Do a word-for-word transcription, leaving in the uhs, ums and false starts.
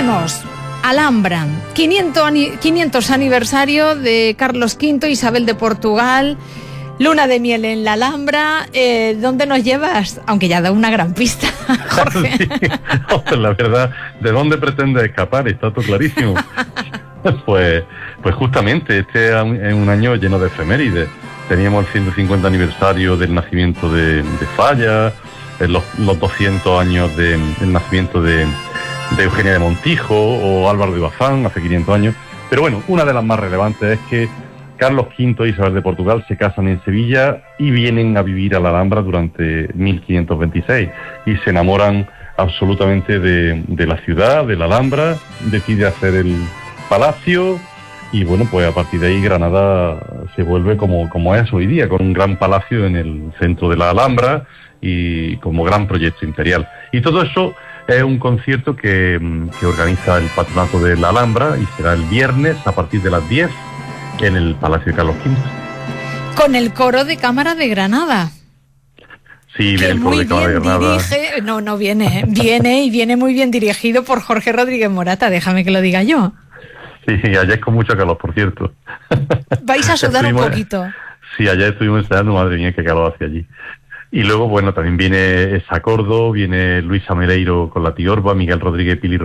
tenemos Alhambra, quinientos aniversario de Carlos quinto, Isabel de Portugal, luna de miel en la Alhambra. Eh, ¿Dónde nos llevas? Aunque ya da una gran pista, Jorge. Sí. Oh, la verdad, ¿de dónde pretende escapar? Está todo clarísimo. Pues, pues justamente, este es un año lleno de efemérides. Teníamos el ciento cincuenta aniversario del nacimiento de, de Falla, los, los doscientos años de, del nacimiento de, de Eugenia de Montijo o Álvaro de Bazán, hace quinientos años. Pero bueno, una de las más relevantes es que Carlos quinto e Isabel de Portugal se casan en Sevilla y vienen a vivir a la Alhambra durante mil quinientos veintiséis y se enamoran absolutamente de, de la ciudad, de la Alhambra. Decide hacer el palacio y bueno, pues a partir de ahí Granada se vuelve como, como es hoy día, con un gran palacio en el centro de la Alhambra y como gran proyecto imperial. Y todo eso es un concierto que, que organiza el Patronato de la Alhambra y será el viernes a partir de las diez en el Palacio de Carlos quinto. Con el coro de cámara de Granada. Sí, viene el coro de cámara de Granada. Dirige, no, no viene, viene y viene muy bien dirigido por Jorge Rodríguez Morata, déjame que lo diga yo. Sí, ayer con mucho calor, por cierto. Vais a sudar un poquito. Sí, ayer estuvimos ensayando, madre mía, qué calor hacia allí. Y luego, bueno, también viene Sacordo, viene Luisa Meleiro con la Tiorba, Miguel Rodríguez Pili